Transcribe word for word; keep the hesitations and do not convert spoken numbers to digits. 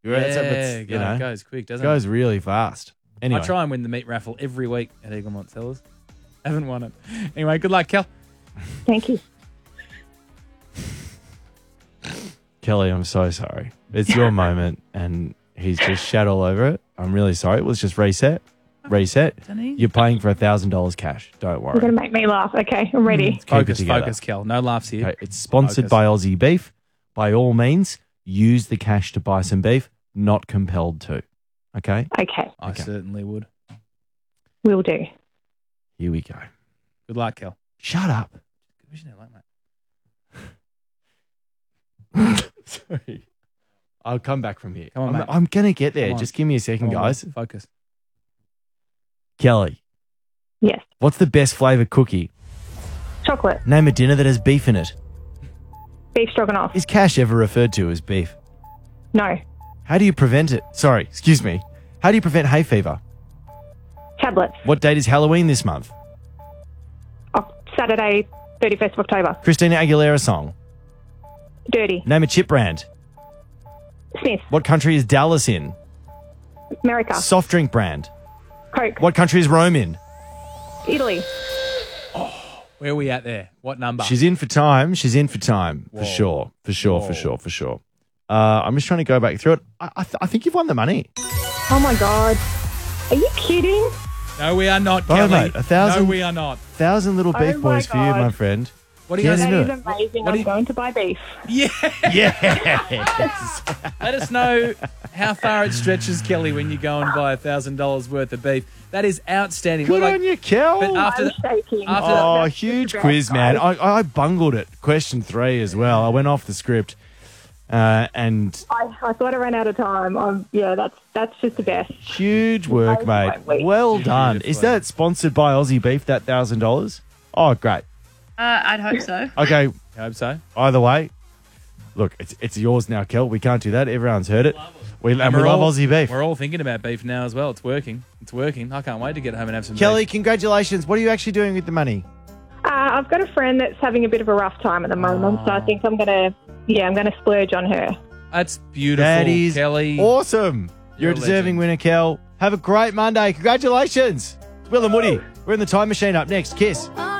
You know, that's- Yeah, that's, you go- know, it goes quick, doesn't goes it? really fast. Anyway. I try and win the meat raffle every week at Eaglemont Cellars. Haven't won it. Anyway, good luck, Kel. Thank you. Kelly, I'm so sorry. It's your moment, and he's just shat all over it. I'm really sorry. Let's just reset. Reset. You're paying for one thousand dollars cash. Don't worry. You're going to make me laugh. Okay, I'm ready. Keep it Focus, together. focus, Kel. No laughs here. Okay, it's sponsored Focus. by Aussie Beef. By all means, use the cash to buy some beef, not compelled to. Okay? Okay. I certainly would. Will do. Here we go. Good luck, Kel. Shut up. Good vision there, mate. Sorry. I'll come back from here. Come on, I'm, mate. I'm going to get there. Come on. Just give me a second, Come on, guys. mate. Focus. Kelly. Yes. What's the best flavored cookie? Chocolate. Name a dinner that has beef in it. Beef stroganoff. Is cash ever referred to as beef? No. How do you prevent it? Sorry, excuse me. How do you prevent hay fever? Tablets. What date is Halloween this month? Oh, Saturday, thirty-first of October. Christina Aguilera song. Dirty. Name a chip brand. Smith. What country is Dallas in? America. Soft drink brand. Coke. What country is Rome in? Italy. Where are we at there? What number? She's in for time. She's in for time. Whoa. For sure. For sure. Whoa. For sure. For sure. Uh, I'm just trying to go back through it. I, I, th- I think you've won the money. Oh my God. Are you kidding? No, we are not, Oh, Kelly. mate, a thousand- No, we are not. Thousand little Oh beef my boys for you, God. my friend. What do you Get guys That into is it. amazing. What do I'm you- going to buy beef. Yeah. Yes. Let us know how far it stretches, Kelly, when you go and buy a thousand dollars worth of beef. That is outstanding. Good Well, like- on you, Kel. But after I'm the- shaking. after Oh, That's huge the best, quiz, man. guys. I, I bungled it. Question three as well. I went off the script. Uh, and I, I thought I ran out of time. Um, yeah, that's that's just the best. huge work, That was mate. my week. Well done. Is that sponsored by Aussie Beef, that one thousand dollars? Oh, great. Uh, I'd hope so. Okay, I hope so. either way, look, it's it's yours now, Kel. We can't do that. Everyone's heard it. We, and we we're love all- Aussie Beef. We're all thinking about beef now as well. It's working. It's working. I can't wait to get home and have some Kelly, beef. congratulations. What are you actually doing with the money? Uh, I've got a friend that's having a bit of a rough time at the moment, so I think I'm gonna, yeah, I'm gonna splurge on her. That's beautiful, That is Kelly. awesome. You're, You're a a deserving legend. winner, Kel. Have a great Monday. Congratulations. It's Will and Woody. We're in the time machine up next. Kiss.